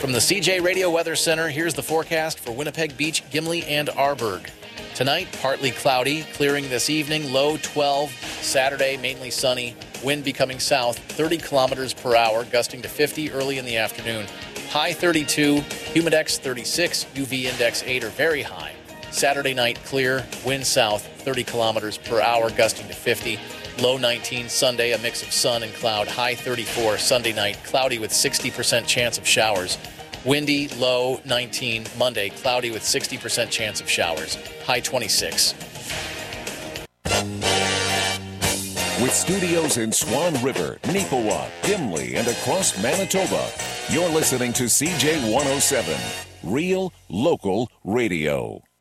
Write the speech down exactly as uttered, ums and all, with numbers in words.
From the C J Radio Weather Center, here's the forecast for Winnipeg Beach, Gimli, and Arborg. Tonight, partly cloudy, clearing this evening, low twelve. Saturday, mainly sunny, wind becoming south, thirty kilometers per hour, gusting to fifty early in the afternoon. High thirty-two, humidex thirty-six, U V index eight or very high. Saturday night, clear, wind south, thirty kilometers per hour, gusting to fifty. Low nineteen. Sunday, a mix of sun and cloud, high thirty-four. Sunday night, cloudy with sixty percent chance of showers. Windy, low nineteen. Monday, cloudy with sixty percent chance of showers, high twenty-six. With studios in Swan River, Neepawa, Gimli, and across Manitoba, you're listening to C J one oh seven, Real Local Radio.